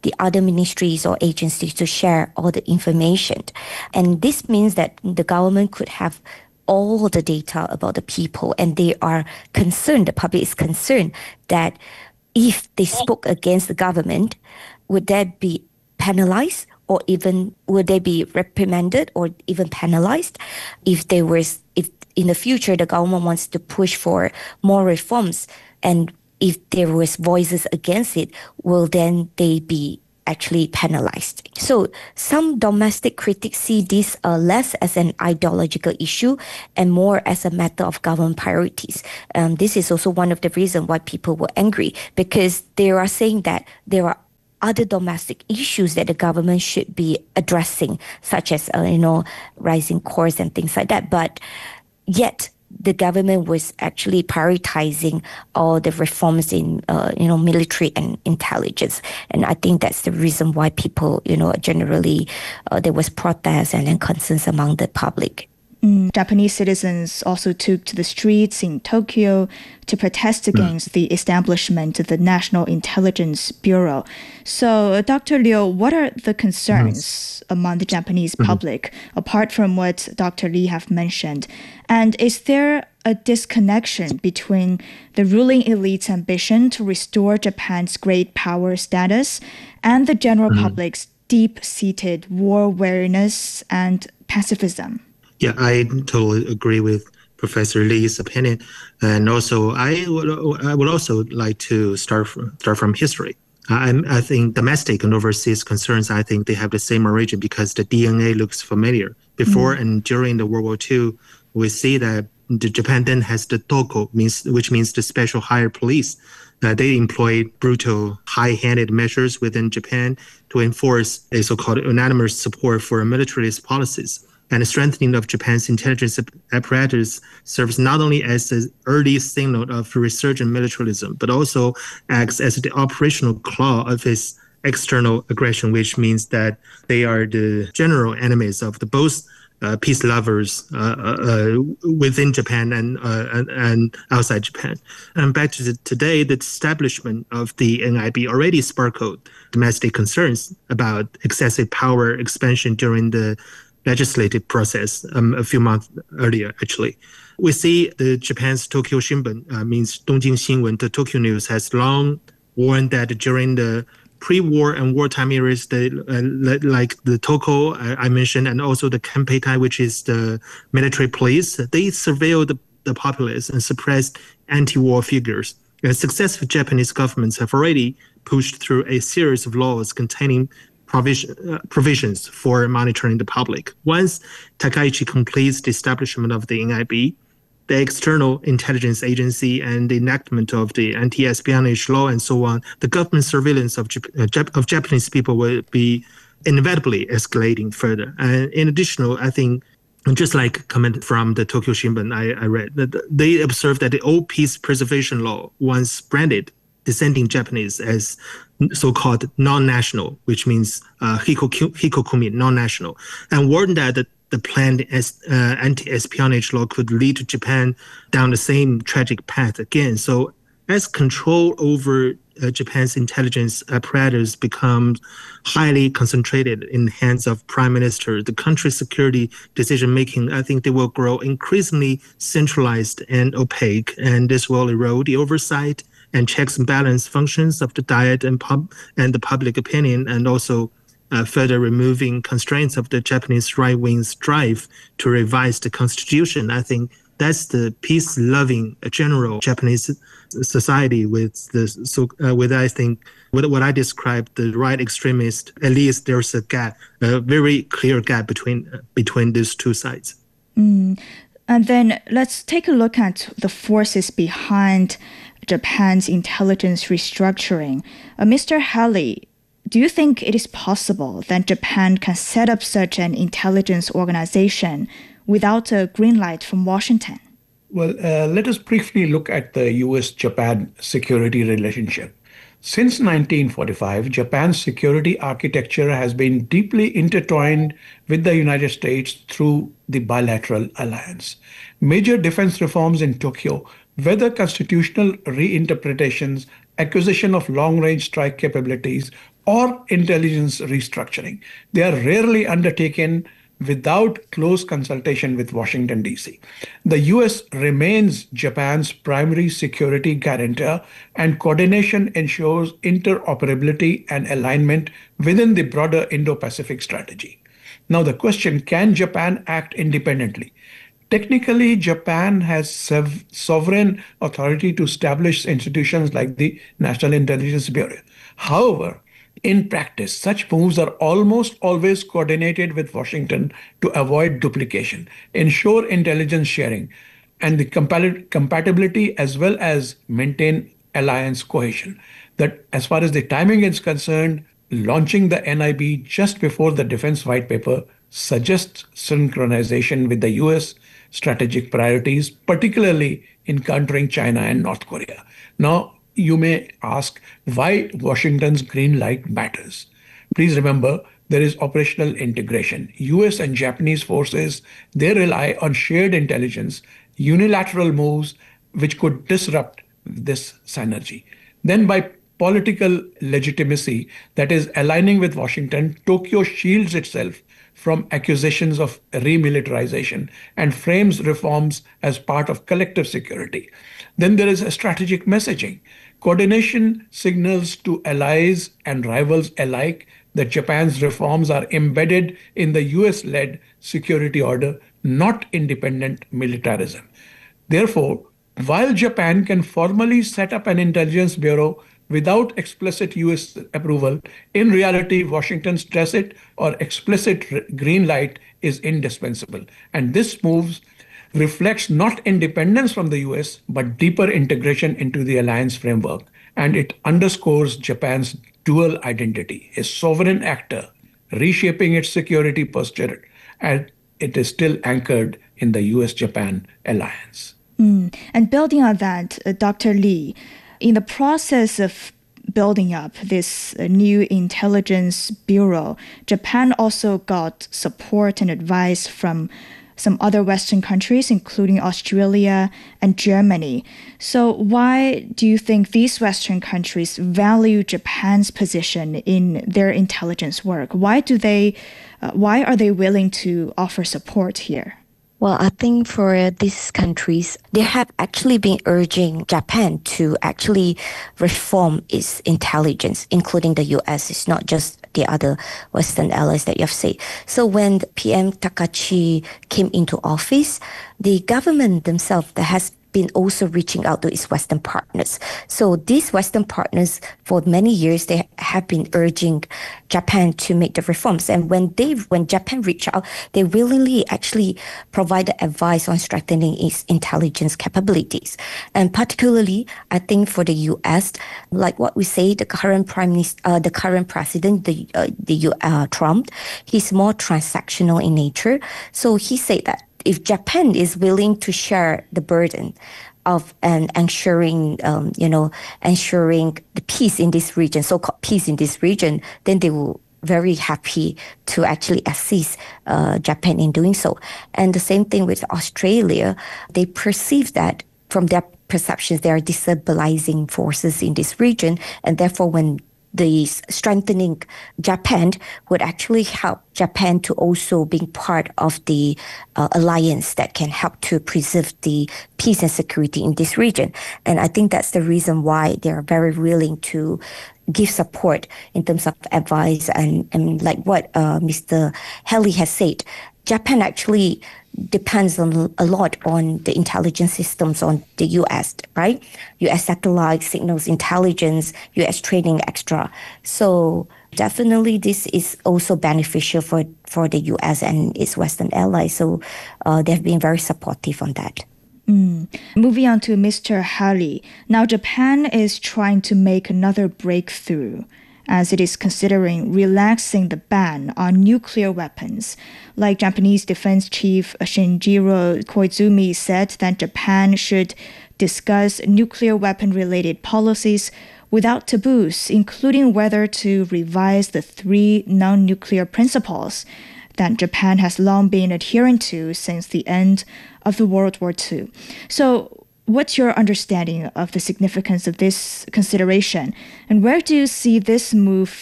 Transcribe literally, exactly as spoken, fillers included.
the other ministries or agencies to share all the information. And this means that the government could have all the data about the people, and they are concerned, the public is concerned that if they spoke against the government, would that be penalized, or even would they be reprimanded or even penalized? If there was, if in the future the government wants to push for more reforms, and if there was voices against it, will then they be actually penalized? So some domestic critics see this uh, less as an ideological issue and more as a matter of government priorities. Um, this is also one of the reasons why people were angry, because they are saying that there are other domestic issues that the government should be addressing, such as, uh, you know, rising costs and things like that. But yet the government was actually prioritizing all the reforms in, uh, you know, military and intelligence. And I think that's the reason why people, you know, generally uh, there was protests and then concerns among the public. Mm. Japanese citizens also took to the streets in Tokyo to protest against mm. the establishment of the National Intelligence Bureau. So, uh, Doctor Liu, what are the concerns mm. among the Japanese mm-hmm. public, apart from what Doctor Lee have mentioned? And is there a disconnection between the ruling elite's ambition to restore Japan's great power status and the general mm. public's deep-seated war weariness and pacifism? Yeah, I totally agree with Professor Lee's opinion. And also, I would, I would also like to start from, start from history. I, I think domestic and overseas concerns, I think they have the same origin because the D N A looks familiar. Before mm. and during the World War Two, we see that the Japan then has the Toko, means, which means the special hired police. Uh, they employed brutal, high-handed measures within Japan to enforce a so-called unanimous support for militarist policies. And the strengthening of Japan's intelligence apparatus serves not only as an early signal of resurgent militarism, but also acts as the operational claw of its external aggression, which means that they are the general enemies of the both uh, peace lovers uh, uh, within Japan and, uh, and and outside Japan. And back to the, today, the establishment of the N I B already sparkled domestic concerns about excessive power expansion during the legislative process um, a few months earlier, actually. We see the Japan's Tokyo Shimbun, uh, means Dongjing Shinwen, the Tokyo News, has long warned that during the pre-war and wartime eras, the, uh, like the Toko uh, I mentioned, and also the Kempeitai, which is the military police, they surveilled the, the populace and suppressed anti-war figures. And successive Japanese governments have already pushed through a series of laws containing Provision, uh, provisions for monitoring the public. Once Takaichi completes the establishment of the N I B, the external intelligence agency and the enactment of the anti-espionage law and so on, the government surveillance of, Jap- uh, Jap- of Japanese people will be inevitably escalating further. And in addition, I think, just like comment from the Tokyo Shimbun I, I read, that they observed that the old peace preservation law once branded dissenting Japanese as so-called non-national, which means uh, hikoku, hikokumi, non-national, and warned that the, the planned es, uh, anti-espionage law could lead to Japan down the same tragic path again. So as control over uh, Japan's intelligence apparatus becomes highly concentrated in the hands of prime minister, the country's security decision-making, I think they will grow increasingly centralized and opaque, and this will erode the oversight and checks and balance functions of the Diet and pub and the public opinion, and also uh, further removing constraints of the Japanese right-wing's drive to revise the constitution. I think that's the peace-loving uh, general Japanese society with the so uh, with I think with what I described the right extremist. At least there's a gap, a very clear gap between uh, between these two sides. Mm. And then let's take a look at the forces behind Japan's intelligence restructuring. Uh, Mister Halley, do you think it is possible that Japan can set up such an intelligence organization without a green light from Washington? Well, uh, let us briefly look at the U S Japan security relationship. Since nineteen forty-five, Japan's security architecture has been deeply intertwined with the United States through the bilateral alliance. Major defense reforms in Tokyo, whether constitutional reinterpretations, acquisition of long-range strike capabilities, or intelligence restructuring. They are rarely undertaken without close consultation with Washington, D C. The U S remains Japan's primary security guarantor, and coordination ensures interoperability and alignment within the broader Indo-Pacific strategy. Now, the question, can Japan act independently? Technically, Japan has sev- sovereign authority to establish institutions like the National Intelligence Bureau. However, in practice, such moves are almost always coordinated with Washington to avoid duplication, ensure intelligence sharing, and the compa- compatibility, as well as maintain alliance cohesion. That, as far as the timing is concerned, launching the N I B just before the Defense White Paper suggests synchronization with the U S strategic priorities, particularly in countering China and North Korea. Now, you may ask why Washington's green light matters. Please remember, there is operational integration. U S and Japanese forces, they rely on shared intelligence, unilateral moves which could disrupt this synergy. Then by political legitimacy, that is aligning with Washington, Tokyo shields itself from accusations of remilitarization and frames reforms as part of collective security. Then there is a strategic messaging. Coordination signals to allies and rivals alike that Japan's reforms are embedded in the U S-led security order, not independent militarism. Therefore, while Japan can formally set up an intelligence bureau without explicit U S approval, in reality, Washington's tacit or explicit green light is indispensable. And this move reflects not independence from the U S, but deeper integration into the alliance framework. And it underscores Japan's dual identity, a sovereign actor reshaping its security posture, and it is still anchored in the U S Japan alliance. Mm. And building on that, uh, Doctor Lee, in the process of building up this uh, new intelligence bureau, Japan also got support and advice from some other Western countries, including Australia and Germany. So why do you think these Western countries value Japan's position in their intelligence work? Why do they, uh, why are they willing to offer support here? Well, I think for these countries, they have actually been urging Japan to actually reform its intelligence, including the U S. It's not just the other Western allies that you have said. So when P M Takachi came into office, the government themselves that has been also reaching out to its Western partners. So these Western partners, for many years, they have been urging Japan to make the reforms. And when they, when Japan reached out, they willingly actually provided advice on strengthening its intelligence capabilities. And particularly, I think for the U S, like what we say, the current prime minister, uh, the current president, the uh, the uh, Trump, he's more transactional in nature. So he said that if Japan is willing to share the burden of and ensuring, um, you know, ensuring the peace in this region, so-called peace in this region, then they will very happy to actually assist uh, Japan in doing so. And the same thing with Australia. They perceive that from their perceptions, they are destabilizing forces in this region, and therefore when the strengthening Japan would actually help Japan to also be part of the uh, alliance that can help to preserve the peace and security in this region. And I think that's the reason why they are very willing to give support in terms of advice. And, and like what uh, Mister Haley has said, Japan actually depends on a lot on the intelligence systems on the U S, right? U S satellite signals intelligence, U S training extra. So definitely this is also beneficial for, for the U S and its Western allies. So uh, they've been very supportive on that. Mm. Moving on to Mister Haley. Now Japan is trying to make another breakthrough as it is considering relaxing the ban on nuclear weapons. Like Japanese Defense Chief Shinjiro Koizumi said that Japan should discuss nuclear weapon-related policies without taboos, including whether to revise the three non-nuclear principles that Japan has long been adhering to since the end of the World War Two. So what's your understanding of the significance of this consideration? And where do you see this move